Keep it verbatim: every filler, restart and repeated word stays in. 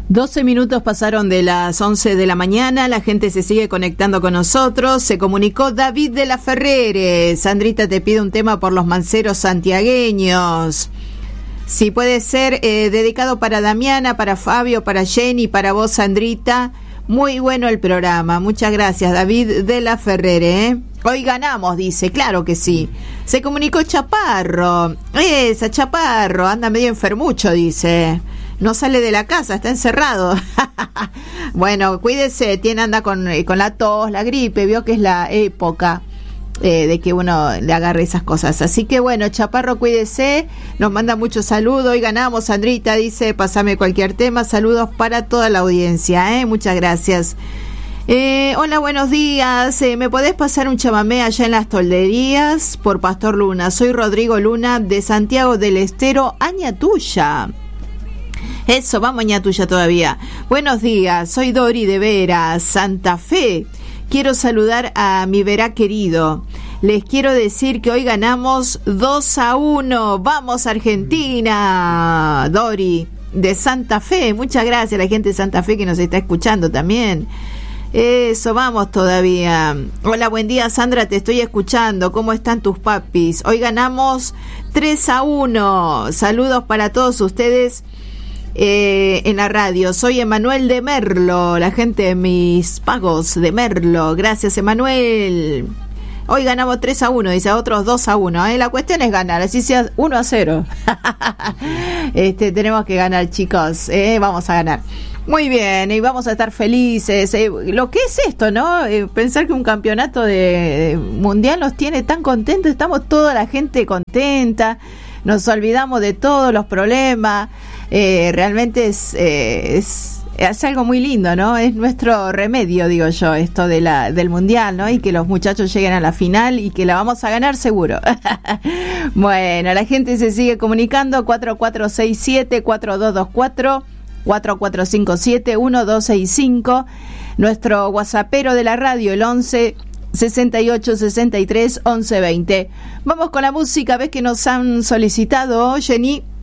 doce minutos pasaron de las once de la mañana, la gente se sigue conectando con nosotros. Se comunicó David de la Ferrere. Sandrita te pide un tema por los manceros santiagueños. Si puede ser eh, dedicado para Damiana, para Fabio, para Jenny, para vos, Sandrita. Muy bueno el programa. Muchas gracias, David de la Ferrere, ¿eh? Hoy ganamos, dice. Claro que sí. Se comunicó Chaparro. Esa, Chaparro. Anda medio enfermucho, dice. No sale de la casa, está encerrado. Bueno, cuídese, tiene anda con, con la tos, la gripe, vio que es la época eh, de que uno le agarre esas cosas. Así que bueno, Chaparro, cuídese, nos manda muchos saludos. Hoy ganamos, Sandrita dice, pasame cualquier tema. Saludos para toda la audiencia, ¿eh? Muchas gracias. Eh, hola, buenos días. Eh, ¿Me podés pasar un chamamé allá en las Tolderías? Por Pastor Luna. Soy Rodrigo Luna de Santiago del Estero, Añatuya. Eso, vamos, Añatuya todavía. Buenos días, soy Dori de Vera, Santa Fe. Quiero saludar a mi Verá querido. Les quiero decir que hoy ganamos dos a uno. ¡Vamos, Argentina! Dori de Santa Fe. Muchas gracias a la gente de Santa Fe que nos está escuchando también. Eso, vamos todavía. Hola, buen día, Sandra, te estoy escuchando. ¿Cómo están tus papis? Hoy ganamos tres a uno. Saludos para todos ustedes. Eh, en la radio. Soy Emanuel de Merlo, la gente de Mis Pagos de Merlo. Gracias, Emanuel. Hoy ganamos tres a uno, dice, a otros dos a uno, ¿eh? La cuestión es ganar, así sea uno a cero. este, tenemos que ganar, chicos, ¿eh? Vamos a ganar. Muy bien, y vamos a estar felices. Eh, lo que es esto, ¿no? Eh, pensar que un campeonato de, de mundial nos tiene tan contentos, estamos toda la gente contenta, nos olvidamos de todos los problemas. Eh, realmente es, eh, es es algo muy lindo, ¿no? Es nuestro remedio, digo yo, esto de la del mundial, ¿no? Y que los muchachos lleguen a la final y que la vamos a ganar seguro. Bueno, la gente se sigue comunicando. Cuatro cuatro seis siete, cuatro dos dos cuatro, cuatro cuatro cinco siete, uno dos seis cinco. Nuestro whatsappero de la radio, el once sesenta y ocho sesenta y tres once veinte. Vamos con la música. Ves que nos han solicitado, Jenny.